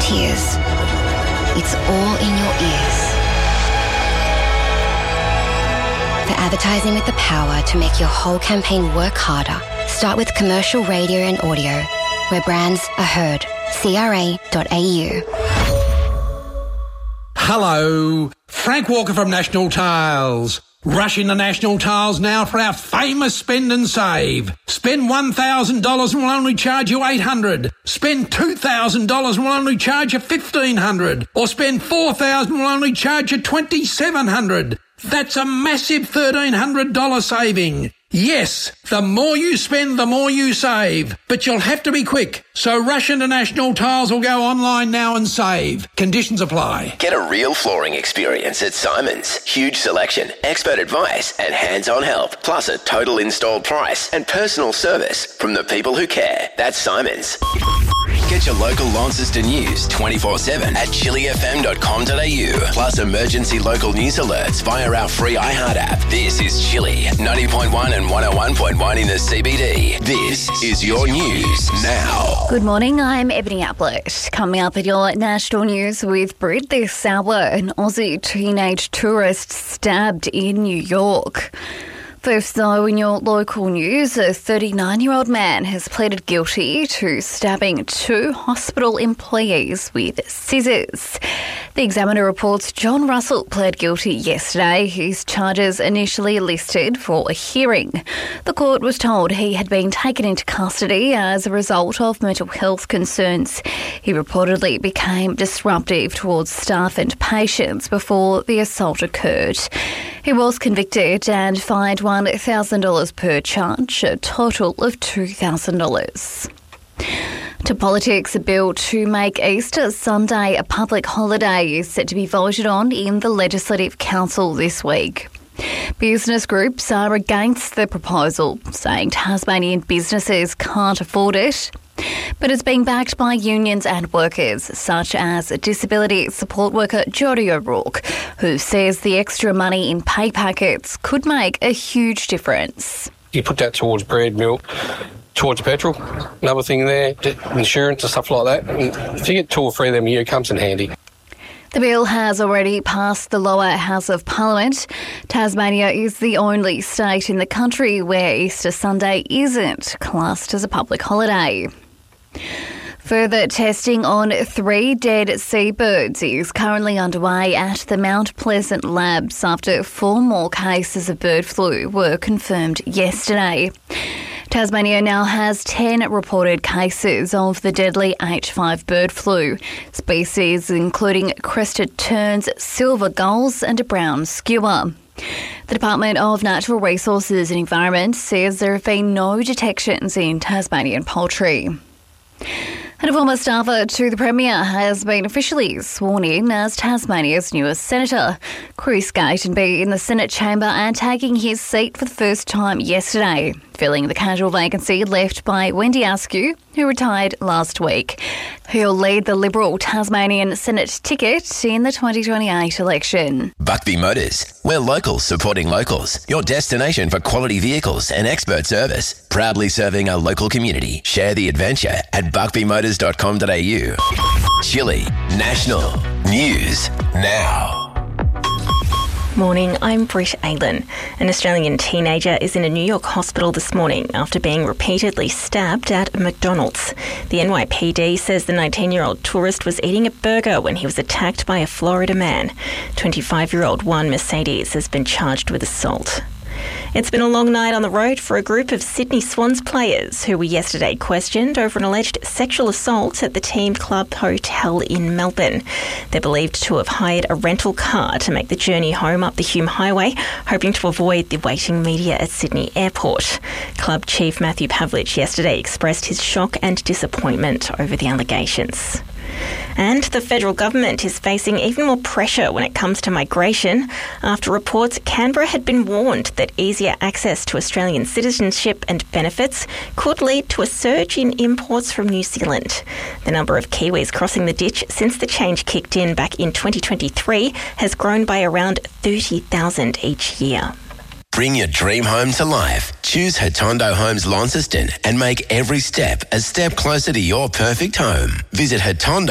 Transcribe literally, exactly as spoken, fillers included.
tears. It's all in your ears. For advertising with the power to make your whole campaign work harder, start with commercial radio and audio, where brands are heard. C R A dot A U. Hello, Frank Walker from National Tiles. Rush into National Tiles now for our famous spend and save. Spend one thousand dollars and we'll only charge you eight hundred dollars. Spend two thousand dollars and we'll only charge you fifteen hundred dollars. Or spend four thousand dollars and we'll only charge you twenty-seven hundred dollars. That's a massive thirteen hundred dollars saving. Yes, the more you spend, the more you save. But you'll have to be quick. So rush into National Tiles or go online now and save. Conditions apply. Get a real flooring experience at Simon's. Huge selection, expert advice and hands-on help. Plus a total installed price and personal service from the people who care. That's Simon's. Get your local Launceston news twenty-four seven at chili f m dot com dot a u. Plus emergency local news alerts via our free iHeart app. This is Chili, ninety point one and one oh one point one in the C B D. This is your news now. Good morning, I'm Ebony Ablett. Coming up at your national news with Brit this hour, an Aussie teenage tourist stabbed in New York. First, though, in your local news, a thirty-nine-year-old man has pleaded guilty to stabbing two hospital employees with scissors. The Examiner reports John Russell pled guilty yesterday. His charges initially listed for a hearing. The court was told he had been taken into custody as a result of mental health concerns. He reportedly became disruptive towards staff and patients before the assault occurred. He was convicted and fined one thousand dollars per charge, a total of two thousand dollars. To politics, a bill to make Easter Sunday a public holiday is set to be voted on in the Legislative Council this week. Business groups are against the proposal, saying Tasmanian businesses can't afford it. But it's being backed by unions and workers, such as disability support worker Jodie O'Rourke, who says the extra money in pay packets could make a huge difference. You put that towards bread, milk, towards petrol, another thing there, insurance and stuff like that. And if you get two or three of them a year, it comes in handy. The bill has already passed the lower house of Parliament. Tasmania is the only state in the country where Easter Sunday isn't classed as a public holiday. Further testing on three dead seabirds is currently underway at the Mount Pleasant Labs after four more cases of bird flu were confirmed yesterday. Tasmania now has ten reported cases of the deadly H five bird flu, species including crested terns, silver gulls and a brown skua. The Department of Natural Resources and Environment says there have been no detections in Tasmanian poultry. And a former staffer to the Premier has been officially sworn in as Tasmania's newest senator. Chris Gatenby in the Senate chamber and taking his seat for the first time yesterday, filling the casual vacancy left by Wendy Askew, who retired last week. He'll lead the Liberal Tasmanian Senate ticket in the twenty twenty-eight election. Buckby Motors. We're locals supporting locals. Your destination for quality vehicles and expert service. Proudly serving our local community. Share the adventure at buckby motors dot com dot a u. Chili National News Now. Morning, I'm Britt Aylen. An Australian teenager is in a New York hospital this morning after being repeatedly stabbed at a McDonald's. The N Y P D says the nineteen-year-old tourist was eating a burger when he was attacked by a Florida man. twenty-five-year-old Juan Mercedes has been charged with assault. It's been a long night on the road for a group of Sydney Swans players who were yesterday questioned over an alleged sexual assault at the Team Club Hotel in Melbourne. They're believed to have hired a rental car to make the journey home up the Hume Highway, hoping to avoid the waiting media at Sydney Airport. Club chief Matthew Pavlich yesterday expressed his shock and disappointment over the allegations. And the federal government is facing even more pressure when it comes to migration after reports Canberra had been warned that easier access to Australian citizenship and benefits could lead to a surge in imports from New Zealand. The number of Kiwis crossing the ditch since the change kicked in back in twenty twenty-three has grown by around thirty thousand each year. Bring your dream home to life. Choose Hatondo Homes Launceston and make every step a step closer to your perfect home. Visit Hatondo.